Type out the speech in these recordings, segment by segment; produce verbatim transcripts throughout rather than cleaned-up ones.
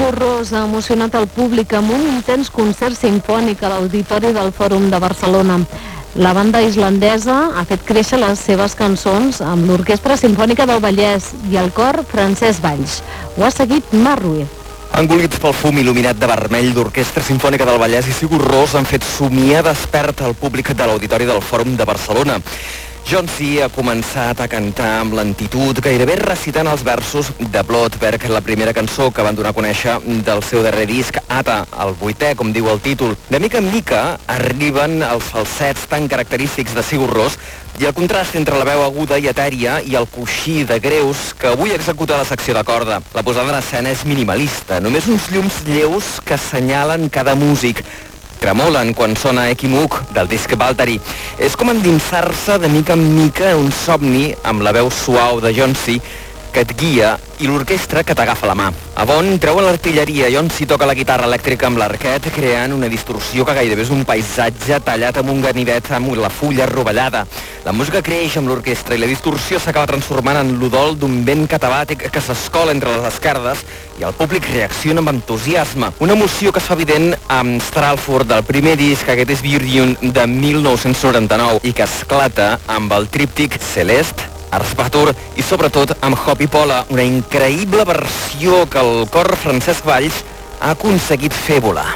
Sigur Rós ha emocionat el públic amb un intens concert simfònic a l'Auditori del Fòrum de Barcelona. La banda islandesa ha fet créixer les seves cançons amb l'Orquestra Simfònica del Vallès i el cor Francesc Valls. Ho ha seguit Marc Ruiz. Engolits pel fum il·luminat de vermell d'Orquestra Simfònica del Vallès i Sigur Rós han fet somiar despert al públic de l'Auditori del Fòrum de Barcelona. Jonsi ha començat a cantar amb lentitud, gairebé recitant els versos de Bloodberg, la primera cançó que van donar a conèixer del seu darrer disc, Ata, el vuitè, com diu el títol. De mica en mica arriben els falsets tan característics de Sigur Rós i el contrast entre la veu aguda i etèria i el coixí de greus que avui executa la secció de corda. La posada en escena és minimalista, només uns llums lleus que assenyalen cada músic. Tremolen quan sona Ekimuk del disc Valtteri. És com endinsar-se de mica en mica en un somni amb la veu suau de Jonsi que et guia i l'orquestra que t'agafa la mà. A Bonn treuen l'artilleria i Jonsi toca la guitarra elèctrica amb l'arquet creant una distorsió que gairebé és un paisatge tallat amb un ganivet amb la fulla rovellada. La música creix amb l'orquestra i la distorsió s'acaba transformant en l'udol d'un vent catabàtic que s'escola entre les esquerdes i el públic reacciona amb entusiasme. Una emoció que es fa evident amb Stralford del primer disc, aquest és Virgin de mil nou-cents noranta-nou i que esclata amb el tríptic Celeste, Ars Batur i sobretot amb Hopi Pola, una increïble versió que el cor Francesc Valls ha aconseguit fer volar.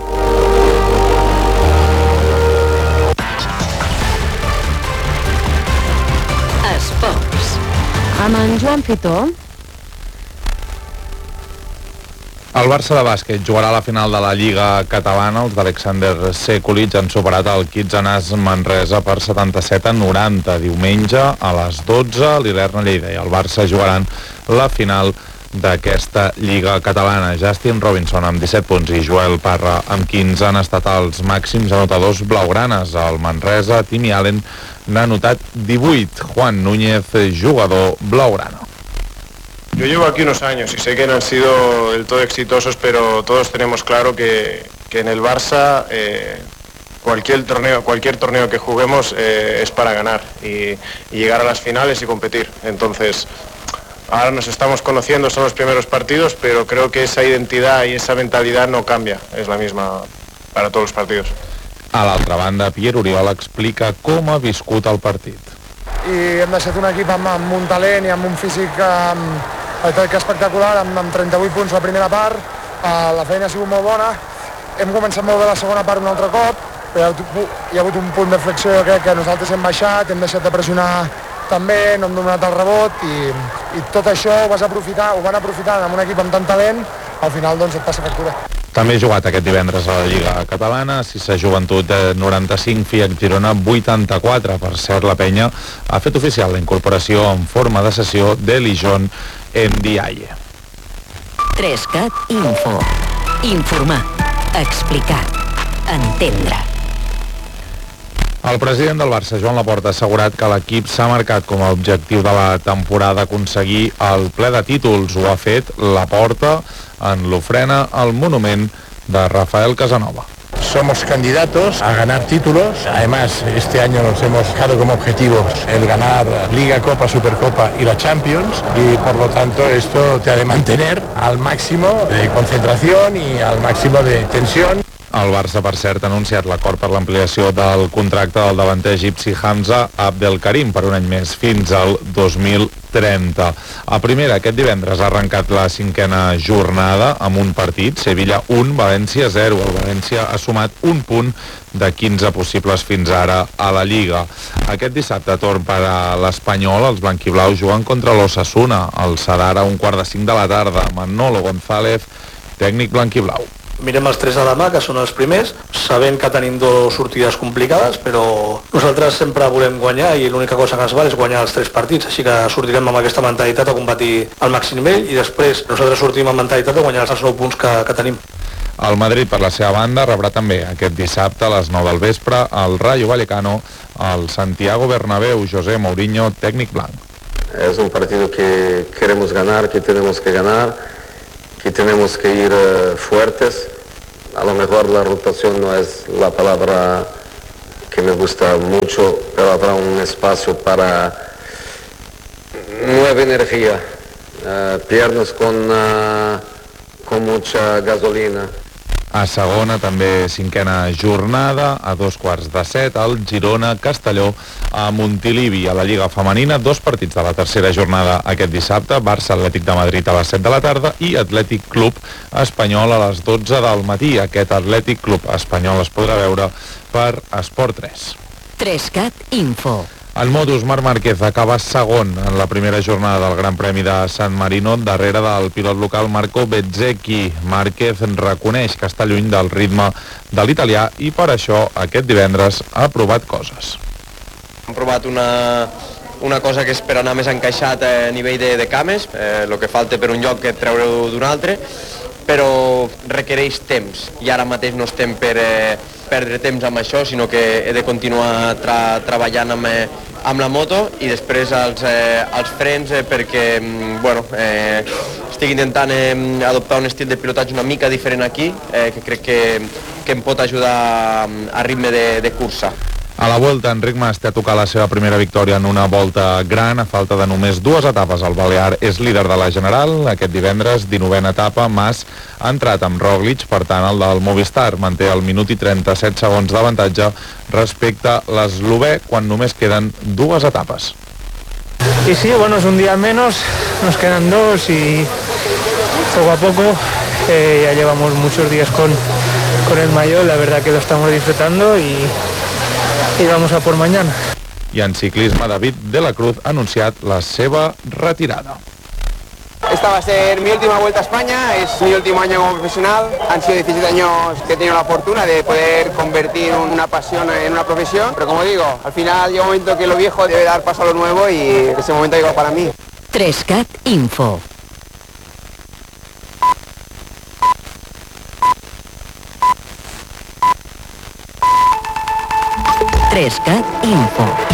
Esports. Amb en Joan Fitó. El Barça de bàsquet jugarà a la final de la Lliga Catalana. Els d'Alexander Sekulic han superat el Kitsanàs Manresa per setanta-set a noranta. Diumenge a les dotze, l'Ilerna Lleida i el Barça jugaran la final d'aquesta Lliga Catalana. Justin Robinson amb disset punts i Joel Parra amb quinze han estat els màxims anotadors blaugranes. El Manresa, Timmy Allen, n'ha anotat divuit. Juan Núñez, jugador blaugrana. Yo llevo aquí unos años y sé que no han sido del todo exitosos, pero todos tenemos claro que, que en el Barça eh, cualquier torneo, cualquier torneo que juguemos eh, es para ganar y, y llegar a las finales y competir. Entonces, ahora nos estamos conociendo, son los primeros partidos, pero creo que esa identidad y esa mentalidad no cambia, es la misma para todos los partidos. A l'altra banda, Pierre Oriol explica com ha viscut el partit. I hem deixat un equip amb, amb un talent i amb un físic amb, que espectacular, amb, amb trenta-vuit punts la primera part. Uh, la feina ha sigut molt bona, hem començat molt bé la segona part un altre cop, però hi ha hagut un punt de flexió, jo crec que nosaltres hem baixat, hem deixat de pressionar també, no hem donat el rebot i, i tot això ho vas aprofitar, ho van aprofitar amb un equip amb tant talent, al final doncs et passa factura. També ha jugat aquest divendres a la Lliga Catalana, Sisa Joventut noranta-cinc, Fiat Girona vuitanta-quatre. Per cert, la penya ha fet oficial la incorporació en forma de sessió d'Elijon Ndiaye. Trescat Info. Informar. Explicar. Entendre. El president del Barça, Joan Laporta, ha assegurat que l'equip s'ha marcat com a objectiu de la temporada aconseguir el ple de títols. Ho ha fet Laporta en l'ofrena al monument de Rafael Casanova. Somos candidatos a ganar títulos. Además, este año nos hemos dejado como objetivos el ganar Liga, Copa, Supercopa y la Champions. Y por lo tanto, esto te ha de mantener al máximo de concentración y al máximo de tensión. El Barça, per cert, ha anunciat l'acord per l'ampliació del contracte del davanter egipci Hamza Abdelkarim per un any més, fins al dos mil trenta. A primera, aquest divendres ha arrencat la cinquena jornada amb un partit, Sevilla un, València zero. El València ha sumat un punt de quinze possibles fins ara a la Lliga. Aquest dissabte torn per a l'Espanyol, els blanquiblaus juguen contra l'Osasuna, el Sadar a un quart de cinc de la tarda. Manolo González, tècnic blanquiblau. Mirem els tres a la mà, que són els primers, sabent que tenim dues sortides complicades, però nosaltres sempre volem guanyar i l'única cosa que ens val és guanyar els tres partits, així que sortirem amb aquesta mentalitat a competir al màxim nivell i després nosaltres sortim amb mentalitat de guanyar els nou punts que, que tenim. El Madrid, per la seva banda, rebrà també aquest dissabte a les nou del vespre el Rayo Vallecano al Santiago Bernabéu. José Mourinho, tècnic blanc. Es un partido que queremos ganar, que tenemos que ganar, que tenemos que ir uh, fuertes. A lo mejor la rotación no es la palabra que me gusta mucho, pero habrá un espacio para nueva energía, uh, piernas con, uh, con con mucha gasolina. A segona, també cinquena jornada, a dos quarts de set, el Girona Castelló a Montilivi. A la Lliga Femenina, dos partits de la tercera jornada aquest dissabte, Barça Atlètic de Madrid a les set de la tarda i Atlètic Club Espanyol a les dotze del matí. Aquest Atlètic Club Espanyol es podrà veure per Esport tres. Trescat Info. En motos, Marc Márquez acaba segon en la primera jornada del Gran Premi de San Marino, darrere del pilot local Marco Bezzecchi. Márquez reconeix que està lluny del ritme de l'italià i per això aquest divendres ha provat coses. Hem provat una, una cosa que és per anar més encaixat a nivell de, de cames, eh, el que falta per un lloc que treure-ho d'un altre, però requereix temps i ara mateix no estem per eh, perdre temps amb això, sinó que he de continuar tra treballant amb, eh, amb la moto i després els, eh, els frens eh, perquè bueno, eh, estic intentant eh, adoptar un estil de pilotatge una mica diferent aquí, eh, que crec que, que em pot ajudar a ritme de, de cursa. A la Volta, Enric Mas té a tocar la seva primera victòria en una volta gran, a falta de només dues etapes. El Balear és líder de la General. Aquest divendres, dinovena etapa, Mas ha entrat amb Roglic, per tant el del Movistar manté el minut i trenta-set segons d'avantatge respecte a l'eslovè quan només queden dues etapes. Y sí, bueno, es un día menos, nos quedan dos y poco a poco eh, ya llevamos muchos días con, con el maillot, la verdad que lo estamos disfrutando y y vamos a por mañana. I en ciclisme, David de la Cruz ha anunciat la seva retirada. Esta va a ser mi última vuelta a España, es mi último año como profesional. Han sido diecisiete años que he tenido la fortuna de poder convertir una pasión en una profesión, pero como digo, al final llega un momento que lo viejo debe dar paso a lo nuevo y ese momento ha llegado para mí. Trescat Info. Trescat Info.